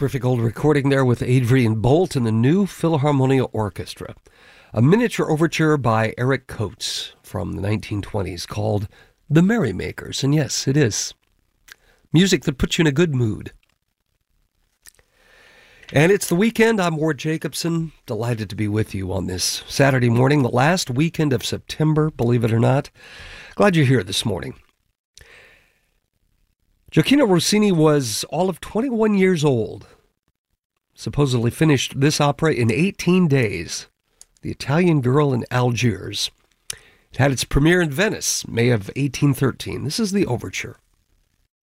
terrific old recording there with Adrian Bolt and the New Philharmonia Orchestra. A miniature overture by Eric Coates from the 1920s called The Merrymakers. And yes, it is music that puts you in a good mood. And it's the weekend. I'm Ward Jacobson. Delighted to be with you on this Saturday morning, the last weekend of September, believe it or not. Glad you're here this morning. Gioachino Rossini was all of 21 years old. Supposedly finished this opera in 18 days. The Italian Girl in Algiers. It had its premiere in Venice, May of 1813. This is the overture.